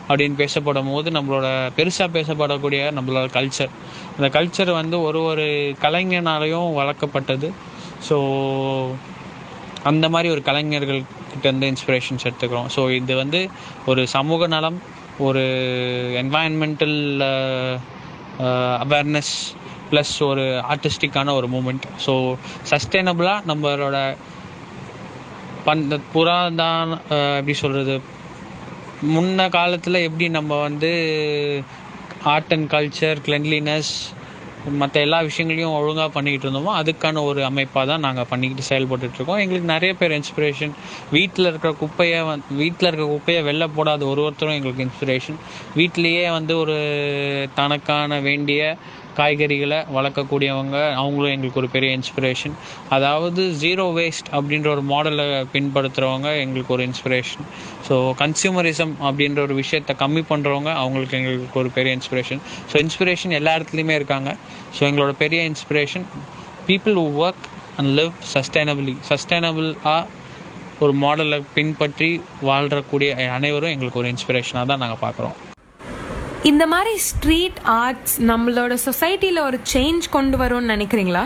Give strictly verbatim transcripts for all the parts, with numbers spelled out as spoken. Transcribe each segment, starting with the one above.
அப்படின்னு பேசப்படும் போது நம்மளோட பெருசாக பேசப்படக்கூடிய நம்மளோட கல்ச்சர், அந்த கல்ச்சர் வந்து ஒரு ஒரு கலைஞனாலையும் வளர்க்கப்பட்டது. ஸோ அந்த மாதிரி ஒரு கலைஞர்கள் கிட்ட இருந்து இன்ஸ்பிரேஷன்ஸ் எடுத்துக்கிறோம். ஸோ இது வந்து ஒரு சமூக நலம், ஒரு என்வாயன்மெண்டல் அவேர்னஸ் ப்ளஸ் ஒரு ஆர்டிஸ்டிக்கான ஒரு மூமெண்ட். ஸோ சஸ்டைனபிளாக நம்மளோட பண்ட புராதான எப்படி சொல்கிறது, முன்ன காலத்தில் எப்படி நம்ம வந்து ஆர்ட் அண்ட் கல்ச்சர், கிளென்லினஸ், மற்ற எல்லா விஷயங்களையும் ஒழுங்காக பண்ணிக்கிட்டு இருந்தோமோ அதுக்கான ஒரு அமைப்பாக தான் நாங்கள் பண்ணிக்கிட்டு செயல்பட்டுருக்கோம். எங்களுக்கு நிறைய பேர் இன்ஸ்பிரேஷன். வீட்டில் இருக்கிற குப்பையை வந் வீட்டில் இருக்கிற குப்பையை வெளில போடாத ஒரு ஒருத்தரும் எங்களுக்கு இன்ஸ்பிரேஷன். வீட்டிலையே வந்து ஒரு தனக்கான வேண்டிய காய்கறிகளை வளர்க்கக்கூடியவங்க, அவங்களும் எங்களுக்கு ஒரு பெரிய இன்ஸ்பிரேஷன். அதாவது ஜீரோ வேஸ்ட் அப்படின்ற ஒரு மாடலை பின்படுத்துகிறவங்க எங்களுக்கு ஒரு இன்ஸ்பிரேஷன். ஸோ கன்சியூமரிசம் அப்படின்ற ஒரு விஷயத்தை கம்மி பண்ணுறவங்க அவங்களுக்கு எங்களுக்கு ஒரு பெரிய இன்ஸ்பிரேஷன். ஸோ இன்ஸ்பிரேஷன் எல்லா இடத்துலையுமே இருக்காங்க. ஸோ எங்களோட பெரிய inspiration people who work and live சஸ்டைனபிளி சஸ்டைனபிளாக ஒரு மாடலை பின்பற்றி வாழ்கிறக்கூடிய அனைவரும் எங்களுக்கு ஒரு இன்ஸ்பிரேஷனாக தான் நாங்கள் பார்க்குறோம். இந்த மாதிரி ஸ்ட்ரீட் ஆர்ட்ஸ் நம்மளோட சொசைட்டியில் ஒரு சேஞ்ச் கொண்டு வரும்னு நினைக்கிறீங்களா?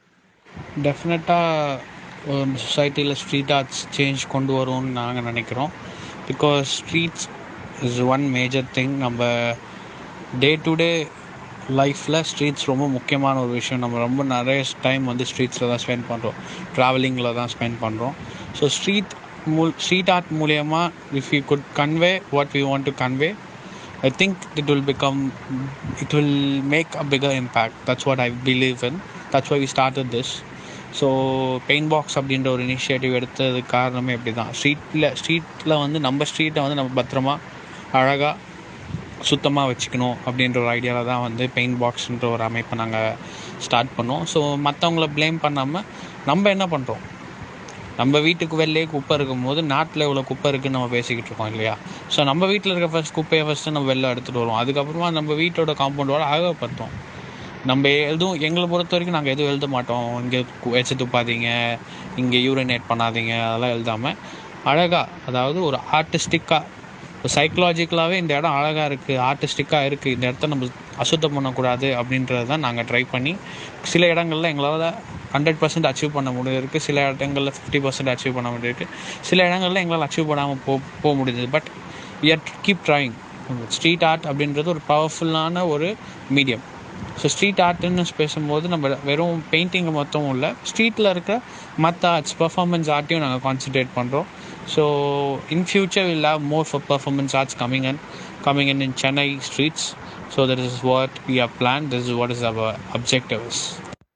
டெஃபினட்டாக ஒரு சொசைட்டியில் ஸ்ட்ரீட் ஆர்ட்ஸ் சேஞ்ச் கொண்டு வரும்னு நாங்கள் நினைக்கிறோம். Because streets is one major thing. நம்ம டே டு டே லைஃப்பில் ஸ்ட்ரீட்ஸ் ரொம்ப முக்கியமான ஒரு விஷயம். நம்ம ரொம்ப நிறைய டைம் வந்து ஸ்ட்ரீட்ஸில் தான் ஸ்பெண்ட் பண்ணுறோம், ட்ராவலிங்கில் தான் ஸ்பெண்ட் பண்ணுறோம். ஸோ ஸ்ட்ரீட் மூ ஸ்ட்ரீட் ஆர்ட் மூலயமா if you good convey what we want to convey, I think it will become, it will make a bigger impact. That's what I believe in. That's why we started this. So paint box அப்படின்ற ஒரு initiative எடுத்தது காரணமே அப்படி தான். ஸ்ட்ரீட்டில் ஸ்ட்ரீட்டில் வந்து நம்ம ஸ்ட்ரீட்டை வந்து நம்ம பத்திரமா அழகாக சுத்தமாக வச்சுக்கணும் அப்படின்ற ஒரு ஐடியாவில் தான் வந்து பெயிண்ட் பாக்ஸ்ன்ற ஒரு அமைப்பை நாங்கள் ஸ்டார்ட் பண்ணோம். ஸோ மற்றவங்கள ப்ளேம் பண்ணாமல் நம்ம என்ன பண்ணுறோம், நம்ம வீட்டுக்கு வெளிலே குப்பை இருக்கும் போது நாட்டில் இவ்வளோ குப்பை இருக்குதுன்னு நம்ம பேசிக்கிட்டு இருக்கோம் இல்லையா? ஸோ நம்ம வீட்டில் இருக்க ஃபஸ்ட் குப்பையை ஃபஸ்ட்டு நம்ம வெளில எடுத்துகிட்டு வருவோம். அதுக்கப்புறமா நம்ம வீட்டோட காம்பவுண்டோட அழகப்படுத்தும். நம்ம எதுவும் எங்களை பொறுத்த வரைக்கும் நாங்கள் எதுவும் எழுத மாட்டோம், இங்கே வச்சு துப்பாதீங்க, இங்கே யூரினேட் பண்ணாதீங்க, அதெல்லாம் எழுதாமல் அழகாக, அதாவது ஒரு ஆர்டிஸ்டிக்காக, சைக்கலாஜிக்கலாகவே இந்த இடம் அழகாக இருக்குது, ஆர்டிஸ்டிக்காக இருக்குது, இந்த இடத்த நம்ம அசுத்தம் பண்ணக்கூடாது அப்படின்றது தான் நாங்கள் ட்ரை பண்ணி சில இடங்களில் எங்களால் ஹண்ட்ரட் பர்சன்ட் அச்சீவ் பண்ண முடிஞ்சிருக்கு, சில இடங்களில் ஃபிஃப்டி பர்சன்ட் அச்சீவ் பண்ண முடியிருக்கு, சில இடங்களில் எங்களால் அச்சீவ் பண்ணாமல் போ போக முடியுது. But we are keep drawing. Street art அப்படின்றது ஒரு பவர்ஃபுல்லான ஒரு மீடியம். ஸோ ஸ்ட்ரீட் ஆர்ட்டுன்னு பேசும்போது நம்ம வெறும் பெயிண்டிங்கை மொத்தமும் இல்லை, ஸ்ட்ரீட்டில் இருக்க மற்ற ஆர்ட்ஸ், பர்ஃபார்மன்ஸ் ஆர்ட்டையும் நாங்கள் கான்சன்ட்ரேட் பண்ணுறோம். So in future will have more for performance arts coming in coming in in Chennai streets. So that is what we have planned. This is what is our objective is.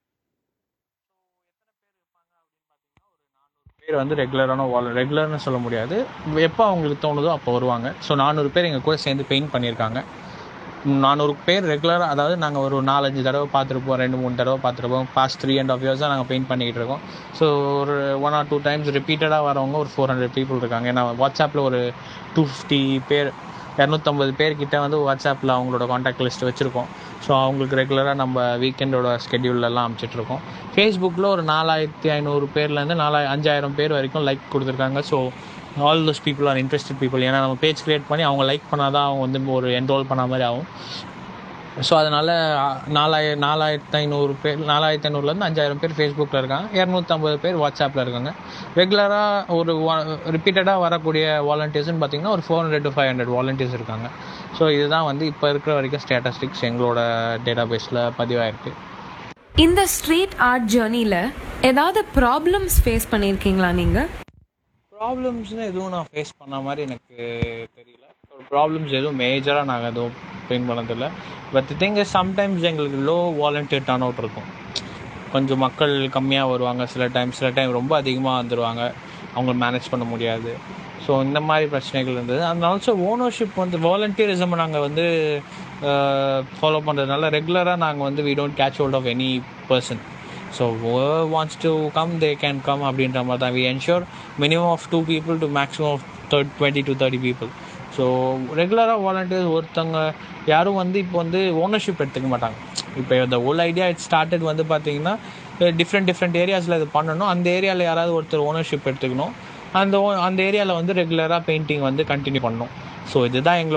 பேர் வந்து ரெகுலரான வால் ரெகுலர்னு சொல்ல முடியாது, எப்போ அவங்களுக்கு தோணுதோ அப்போ வருவாங்க. ஸோ நானூறு பேர் எங்கள் கூட சேர்ந்து பெயிண்ட் பண்ணியிருக்காங்க. நானூறு பேர் ரெகுலராக, அதாவது நாங்கள் ஒரு நாலஞ்சு தடவை பார்த்துருப்போம், ரெண்டு மூணு தடவை பார்த்துருப்போம். பாஸ்ட் த்ரீ அண்ட் ஆஃப் இயர்ஸாக நாங்கள் பெயிண்ட் பண்ணிக்கிட்டு இருக்கோம். ஸோ ஒரு ஒன் ஆர் டூ டைம்ஸ் ரிப்பீட்டடாக வரவங்க ஒரு ஃபோர் ஹண்ட்ரட் பீப்புள் இருக்காங்க. ஏன்னா வாட்ஸ்அப்பில் ஒரு டூ ஃபிஃப்டி பேர் இரநூத்தம்பது பேர்கிட்ட வந்து வாட்ஸ்அப்பில் அவங்களோட காண்டாக்ட் லிஸ்ட் வச்சுருக்கோம். ஸோ அவங்களுக்கு ரெகுலராக நம்ம வீக்கெண்டோட ஸ்கெட்யூலெலாம் அனுப்பிச்சிட்ருக்கோம். ஃபேஸ்புக்கில் ஒரு நாலாயிரத்தி ஐநூறு பேர்லேருந்து நாலாயிரம் அஞ்சாயிரம் பேர் வரைக்கும் லைக் கொடுத்துருக்காங்க. So all those people are interested people. ஏன்னா நம்ம பேஜ் க்ரியேட் பண்ணி அவங்க லைக் பண்ணால் தான் அவங்க வந்து ஒரு என்ரோல் பண்ண மாதிரி ஆகும். ஸோ அதனால் நாலாயிர நாலாயிரத்து ஐநூறு பேர் நாலாயிரத்தி ஐநூறுலேருந்து அஞ்சாயிரம் பேர் ஃபேஸ்புக்கில் இருக்காங்க, இரநூத்தம்பது பேர் வாட்ஸ்அப்பில் இருக்காங்க. ரெகுலராக ஒரு ரிப்பீட்டடாக வரக்கூடிய வாலண்டியர்ஸ்னு பார்த்திங்கன்னா ஒரு four hundred to five hundred volunteers இருக்காங்க. ஸோ இதுதான் வந்து இப்போ இருக்கிற வரைக்கும் ஸ்டேட்டஸ்டிக்ஸ் எங்களோட டேட்டா பேஸில் பதிவாயிருக்கு. இந்த ஸ்ட்ரீட் ஆர்ட் ஜேர்னியில் ஏதாவது ப்ராப்ளம்ஸ் ஃபேஸ் பண்ணியிருக்கீங்களா நீங்கள்? ப்ராப்ளம்ஸ்னு எதுவும் நான் ஃபேஸ் பண்ண மாதிரி எனக்கு தெரியல. ப்ராப்ளம்ஸ் எதுவும் மேஜராக நாங்கள் எதுவும் பெயிண்ட் பண்ணதில்லை. பட் திங் இஸ் சம்டைம்ஸ் எங்களுக்கு லோ வாலண்டியர் டர்ன் அவுட் இருக்கும். கொஞ்சம் மக்கள் கம்மியாக வருவாங்க சில டைம், சில டைம் ரொம்ப அதிகமாக வந்துடுவாங்க, அவங்க மேனேஜ் பண்ண முடியாது. ஸோ இந்த மாதிரி பிரச்சனைகள் இருந்தது. அண்ட் ஆல்சோ ஓனர்ஷிப் வந்து வாலண்டியரிசம் நாங்கள் வந்து ஃபாலோ பண்ணுறதுனால ரெகுலராக நாங்கள் வந்து we don't catch hold of any person. So whoever wants to come they can come அப்படின்ற மாதிரி தான். we ensure minimum of two people to maximum of twenty to thirty people. So ரெகுலராக வாலண்டியர்ஸ் ஒருத்தவங்க யாரும் வந்து இப்போ வந்து ஓனர்ஷிப் எடுத்துக்க மாட்டாங்க. இப்போ இந்த ஹோல் ஐடியா இட் ஸ்டார்டட் வந்து பார்த்தீங்கன்னா டிஃப்ரெண்ட் டிஃப்ரெண்ட் ஏரியாஸில் இது பண்ணணும். அந்த ஏரியாவில் யாராவது ஒருத்தர் ஓனர்ஷிப் எடுத்துக்கணும். அந்த அந்த ஏரியாவில் வந்து ரெகுலராக பெயிண்டிங் வந்து கண்டினியூ பண்ணணும். ஸோ இதுதான் எங்களோட